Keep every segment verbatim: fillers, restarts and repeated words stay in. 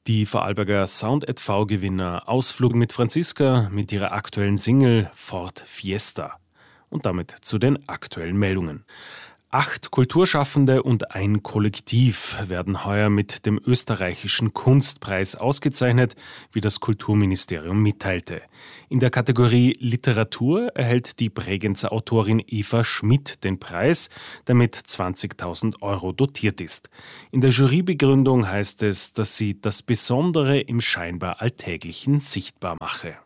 Die Vorarlberger Sound at V-Gewinner Ausflug mit Franziska mit ihrer aktuellen Single Ford Fiesta. Und damit zu den aktuellen Meldungen. Acht Kulturschaffende und ein Kollektiv werden heuer mit dem österreichischen Kunstpreis ausgezeichnet, wie das Kulturministerium mitteilte. In der Kategorie Literatur erhält die Bregenzer Autorin Eva Schmidt den Preis, der mit zwanzigtausend Euro dotiert ist. In der Jurybegründung heißt es, dass sie das Besondere im scheinbar Alltäglichen sichtbar mache.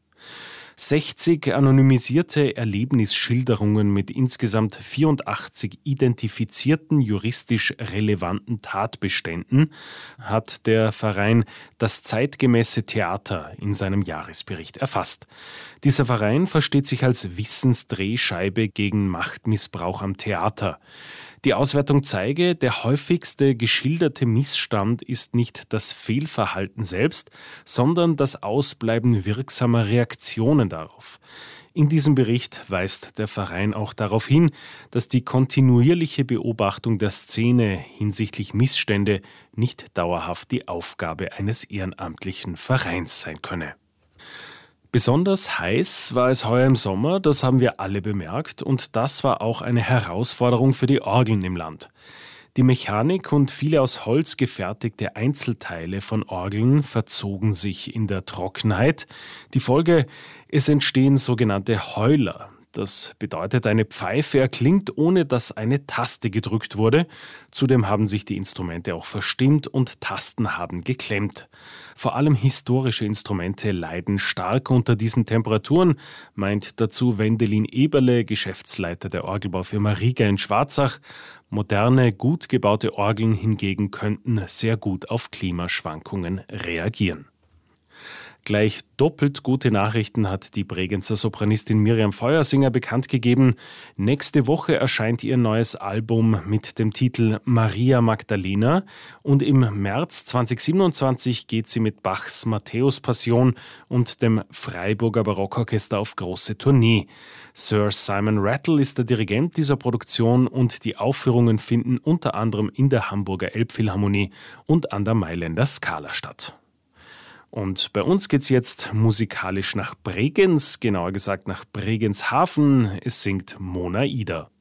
sechzig anonymisierte Erlebnisschilderungen mit insgesamt vierundachtzig identifizierten juristisch relevanten Tatbeständen hat der Verein Das zeitgemäße Theater in seinem Jahresbericht erfasst. Dieser Verein versteht sich als Wissensdrehscheibe gegen Machtmissbrauch am Theater. Die Auswertung zeige, der häufigste geschilderte Missstand ist nicht das Fehlverhalten selbst, sondern das Ausbleiben wirksamer Reaktionen darauf. In diesem Bericht weist der Verein auch darauf hin, dass die kontinuierliche Beobachtung der Szene hinsichtlich Missstände nicht dauerhaft die Aufgabe eines ehrenamtlichen Vereins sein könne. Besonders heiß war es heuer im Sommer, das haben wir alle bemerkt, und das war auch eine Herausforderung für die Orgeln im Land. Die Mechanik und viele aus Holz gefertigte Einzelteile von Orgeln verzogen sich in der Trockenheit. Die Folge: Es entstehen sogenannte Heuler. Das bedeutet, eine Pfeife erklingt, ohne dass eine Taste gedrückt wurde. Zudem haben sich die Instrumente auch verstimmt und Tasten haben geklemmt. Vor allem historische Instrumente leiden stark unter diesen Temperaturen, meint dazu Wendelin Eberle, Geschäftsleiter der Orgelbaufirma Rieger in Schwarzach. Moderne, gut gebaute Orgeln hingegen könnten sehr gut auf Klimaschwankungen reagieren. Gleich doppelt gute Nachrichten hat die Bregenzer Sopranistin Miriam Feuersinger bekannt gegeben. Nächste Woche erscheint ihr neues Album mit dem Titel Maria Magdalena und im März zweitausendsiebenundzwanzig geht sie mit Bachs Matthäus-Passion und dem Freiburger Barockorchester auf große Tournee. Sir Simon Rattle ist der Dirigent dieser Produktion und die Aufführungen finden unter anderem in der Hamburger Elbphilharmonie und an der Mailänder Scala statt. Und bei uns geht's jetzt musikalisch nach Bregenz, genauer gesagt nach Bregenz Hafen. Es singt Mona Ida.